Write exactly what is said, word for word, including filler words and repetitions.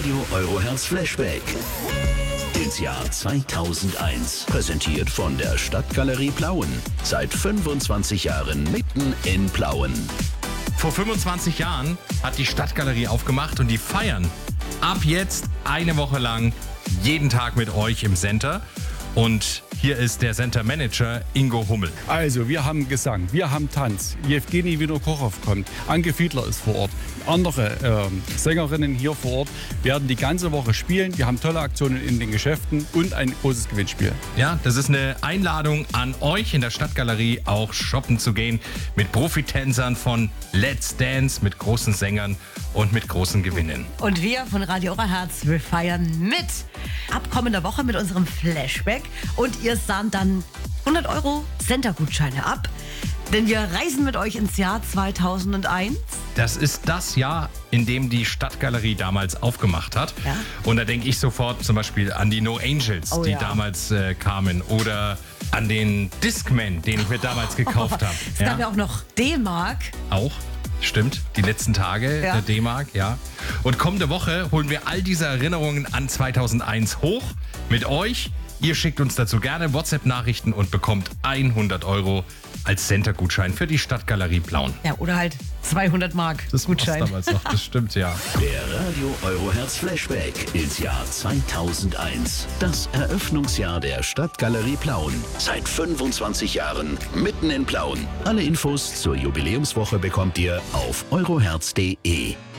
Radio Euroherz Flashback ins Jahr zweitausendeins. Präsentiert von der Stadtgalerie Plauen. Seit fünfundzwanzig Jahren mitten in Plauen. Vor fünfundzwanzig Jahren hat die Stadtgalerie aufgemacht und die feiern ab jetzt eine Woche lang jeden Tag mit euch im Center. Und hier ist der Center Manager Ingo Hummel. Also, wir haben Gesang, wir haben Tanz. Jewgeni Winokochow kommt, Anke Fiedler ist vor Ort. Andere äh, Sängerinnen hier vor Ort werden die ganze Woche spielen. Wir haben tolle Aktionen in den Geschäften und ein großes Gewinnspiel. Ja, das ist eine Einladung an euch in der Stadtgalerie auch shoppen zu gehen mit Profitänzern von Let's Dance, mit großen Sängern und mit großen Gewinnen. Und wir von Radio Euroherz, wir feiern mit. Ab kommender Woche mit unserem Flashback. Und ihr sahnt dann hundert Euro Center-Gutscheine ab. Denn wir reisen mit euch ins Jahr zweitausendeins. Das ist das Jahr, in dem die Stadtgalerie damals aufgemacht hat. Ja. Und da denke ich sofort zum Beispiel an die No Angels, Oh die ja. damals äh, kamen. Oder an den Discman, den ich mir damals gekauft habe. Es gab ja auch noch D-Mark. Auch, stimmt. Die letzten Tage Ja. der D-Mark, ja. Und kommende Woche holen wir all diese Erinnerungen an zweitausendeins hoch mit euch. Ihr schickt uns dazu gerne WhatsApp-Nachrichten und bekommt hundert Euro als Center-Gutschein für die Stadtgalerie Plauen. Ja, oder halt zweihundert Mark Das Gutschein. war's damals noch, das stimmt, ja. Der Radio Euroherz Flashback ins Jahr zweitausendeins. Das Eröffnungsjahr der Stadtgalerie Plauen. Seit fünfundzwanzig Jahren mitten in Plauen. Alle Infos zur Jubiläumswoche bekommt ihr auf euroherz punkt de.